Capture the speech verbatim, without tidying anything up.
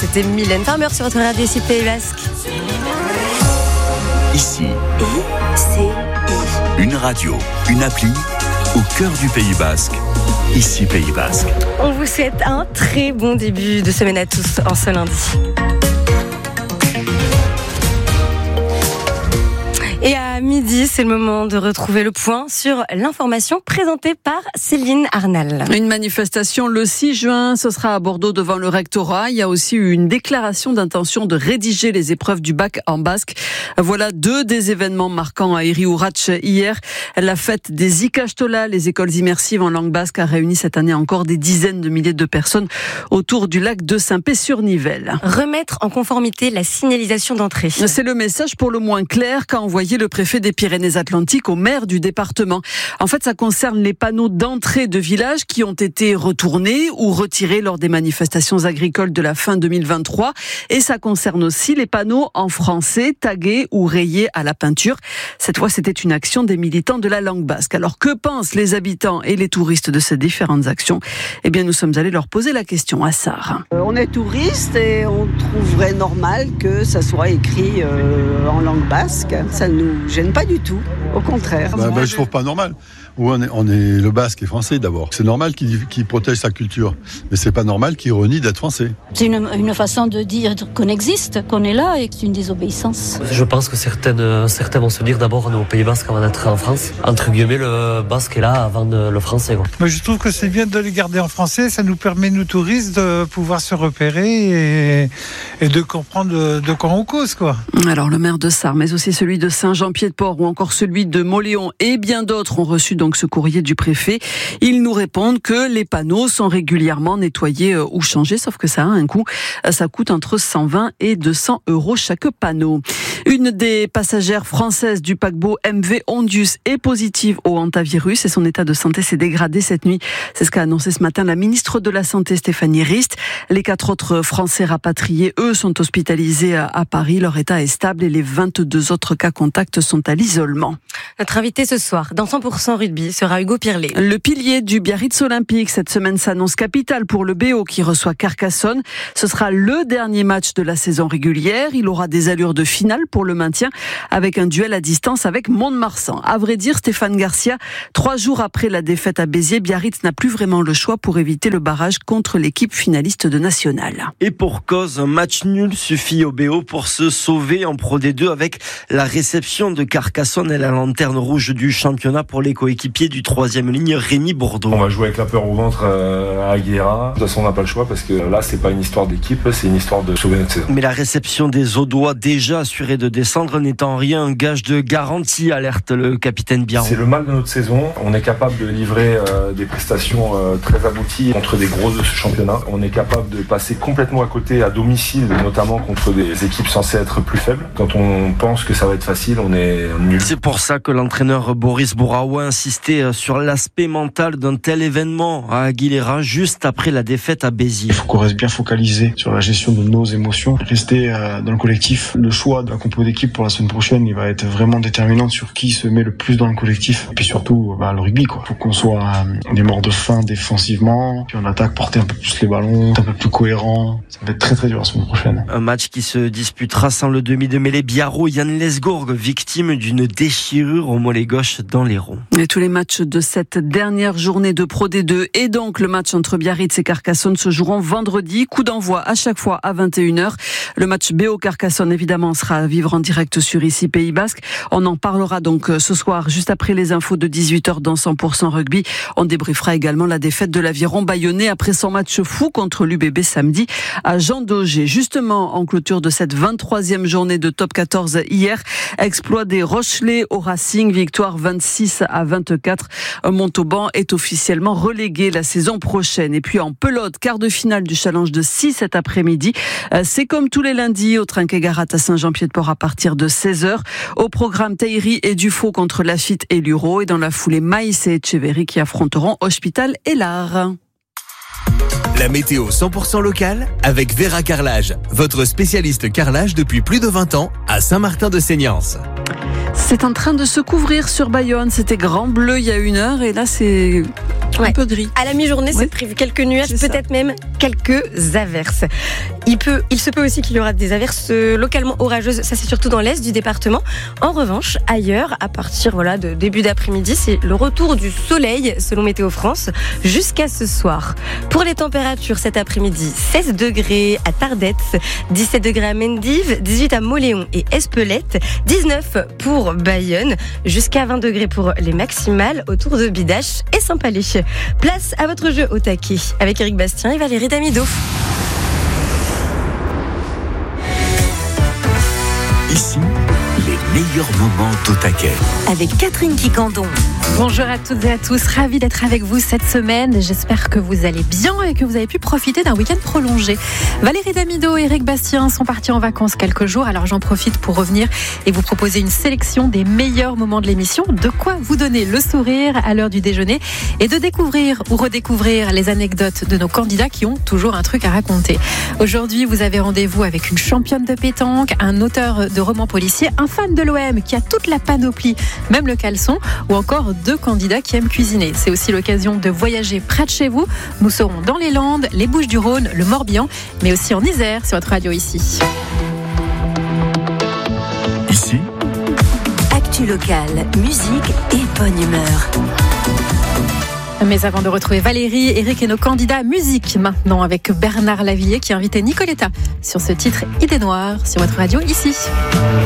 c'était Mylène Farmer sur votre radio ici Pays Basque. Ici. I, C, I. Une radio, une appli au cœur du Pays Basque. Ici Pays Basque. On vous souhaite un très bon début de semaine à tous en ce lundi. Et à midi, c'est le moment de retrouver le point sur l'information présentée par Céline Arnal. Une manifestation le six juin, ce sera à Bordeaux devant le rectorat. Il y a aussi eu une déclaration d'intention de rédiger les épreuves du bac en basque. Voilà deux des événements marquants à Iriouratch hier. La fête des Ikastola, les écoles immersives en langue basque, a réuni cette année encore des dizaines de milliers de personnes autour du lac de Saint-Pé-sur-Nivelle. Remettre en conformité la signalisation d'entrée. C'est le message pour le moins clair qu'a envoyé le préfet des Pyrénées-Atlantiques au maire du département. En fait, ça concerne les panneaux d'entrée de villages qui ont été retournés ou retirés lors des manifestations agricoles de la fin deux mille vingt-trois. Et ça concerne aussi les panneaux en français, tagués ou rayés à la peinture. Cette fois, c'était une action des militants de la langue basque. Alors, que pensent les habitants et les touristes de ces différentes actions ? Eh bien, nous sommes allés leur poser la question à Sarre. Euh, on est touristes et on trouverait normal que ça soit écrit euh, en langue basque. Ça ne nous gêne pas du tout, au contraire. Bah, bah, je trouve pas normal. On est, on est le basque et français d'abord. C'est normal qu'il, qu'il protège sa culture, mais c'est pas normal qu'il renie d'être français. C'est une, une façon de dire qu'on existe, qu'on est là et que c'est une désobéissance. Je pense que certaines, certains vont se dire d'abord on est au Pays Basque avant d'être en France. Entre guillemets, le basque est là avant de, le français. Quoi. Mais je trouve que c'est bien de les garder en français. Ça nous permet, nous touristes, de pouvoir se repérer et, et de comprendre de, de quoi on cause, quoi. Alors le maire de Sarre, mais aussi celui de Saint-Jean-Pied-de-Port ou encore celui de Mauléon et bien d'autres ont reçu donc ce courrier du préfet. Ils nous répondent que les panneaux sont régulièrement nettoyés ou changés, sauf que ça a un coût. Ça coûte entre cent vingt et deux cents euros chaque panneau. Une des passagères françaises du paquebot M V Ondius est positive au hantavirus et son état de santé s'est dégradé cette nuit. C'est ce qu'a annoncé ce matin la ministre de la Santé Stéphanie Rist. Les quatre autres Français rapatriés, eux, sont hospitalisés à Paris. Leur état est stable et les vingt-deux autres cas contacts sont à l'isolement. Notre invité ce soir, dans cent pour cent rugby, sera Hugo Pirlet. Le pilier du Biarritz Olympique, cette semaine s'annonce capitale pour le B O qui reçoit Carcassonne. Ce sera le dernier match de la saison régulière. Il aura des allures de finale pour le maintien avec un duel à distance avec Mont-de-Marsan. À vrai dire, Stéphane Garcia, trois jours après la défaite à Béziers, Biarritz n'a plus vraiment le choix pour éviter le barrage contre l'équipe finaliste de National. Et pour cause, un match nul suffit au B O pour se sauver en Pro D deux avec la réception de Carcassonne et la lanterne rouge du championnat pour les coéquipiers du troisième ligne, Rémi Bourdeau. On va jouer avec la peur au ventre à Aguilera. De toute façon, on n'a pas le choix parce que là, c'est pas une histoire d'équipe, c'est une histoire de sauver notre saison. Mais la réception des Audois, déjà assurée de descendre, n'est en rien un gage de garantie, alerte le capitaine Biarron. C'est le mal de notre saison. On est capable de livrer euh, des prestations euh, très abouties contre des grosses de ce championnat. On est capable de passer complètement à côté à domicile, notamment contre des équipes censées être plus faibles. Quand on pense que ça va être facile, on est nul. C'est pour ça que l'entraîneur Boris Bouraoua insistait sur l'aspect mental d'un tel événement à Aguilera juste après la défaite à Béziers. Il faut qu'on reste bien focalisé sur la gestion de nos émotions, rester euh, dans le collectif. Le choix de la compo d'équipe pour la semaine prochaine, il va être vraiment déterminant sur qui se met le plus dans le collectif. Et puis surtout, bah, le rugby, quoi. Faut qu'on soit euh, des morts de faim défensivement, puis en attaque porter un peu plus les ballons, un peu plus cohérent. Ça va être très très dur la semaine prochaine. Un match qui se disputera sans le demi de mêlée Biarro, Yann Lesgourg, victime d'une déchirure au mollet gauche dans les ronds. Et tous les matchs de cette dernière journée de Pro D deux et donc le match entre Biarritz et Carcassonne se joueront vendredi. Coup d'envoi à chaque fois à vingt et une heures. Le match B O Carcassonne évidemment sera à vivre en direct sur ici Pays Basque. On en parlera donc ce soir juste après les infos de dix-huit heures dans cent pour cent rugby. On débriefera également la défaite de l'Aviron bayonnais après son match fou contre l'U B B samedi à Jean Daugé. Justement en clôture de cette vingt-troisième journée de top quatorze hier, exploit des Rochelais au Racing, victoire vingt-six à vingt-quatre. Montauban est officiellement relégué la saison prochaine. Et puis en pelote, quart de finale du challenge de six cet après-midi. C'est comme tous les lundis au Trinquet-Garat à Saint-Jean-Pied-de-Port à partir de seize heures. Au programme Théiry et Dufaux contre Lafitte et Luro. Et dans la foulée, Maïs et Etcheverry qui affronteront Hospital et L'Art. La météo cent pour cent locale avec Vera Carrelage, votre spécialiste carrelage depuis plus de vingt ans à Saint-Martin-de-Seignance. C'est en train de se couvrir sur Bayonne. C'était grand bleu il y a une heure et là c'est Ouais. Un peu gris. À la mi-journée, Oui. c'est prévu quelques nuages, C'est peut-être même quelques averses. Il peut, il se peut aussi qu'il y aura des averses euh, localement orageuses. Ça, c'est surtout dans l'est du département. En revanche, ailleurs, à partir voilà de début d'après-midi, c'est le retour du soleil selon Météo France jusqu'à ce soir. Pour les températures cet après-midi, seize degrés à Tardette, dix-sept degrés à Mendive, dix-huit à Moléon et Espelette, dix-neuf pour Bayonne, jusqu'à vingt degrés pour les maximales autour de Bidache et Saint-Palais. Place à votre jeu au taquet avec Éric Bastien et Valérie Damido. Ici, les meilleurs moments d'au taquet. Avec Catherine Quicandon. Bonjour à toutes et à tous, ravie d'être avec vous cette semaine. J'espère que vous allez bien et que vous avez pu profiter d'un week-end prolongé. Valérie Damido et Éric Bastien sont partis en vacances quelques jours, alors j'en profite pour revenir et vous proposer une sélection des meilleurs moments de l'émission. De quoi vous donner le sourire à l'heure du déjeuner et de découvrir ou redécouvrir les anecdotes de nos candidats qui ont toujours un truc à raconter. Aujourd'hui, vous avez rendez-vous avec une championne de pétanque, un auteur de romans policiers, un fan de l'O M qui a toute la panoplie, même le caleçon, ou encore deux candidats qui aiment cuisiner. C'est aussi l'occasion de voyager près de chez vous. Nous serons dans les Landes, les Bouches-du-Rhône, le Morbihan, mais aussi en Isère sur votre radio ici. Ici, Actu locale, musique et bonne humeur. Mais avant de retrouver Valérie, Éric et nos candidats musique maintenant avec Bernard Lavillier qui a invité Nicoletta sur ce titre Idée Noire sur votre radio ici.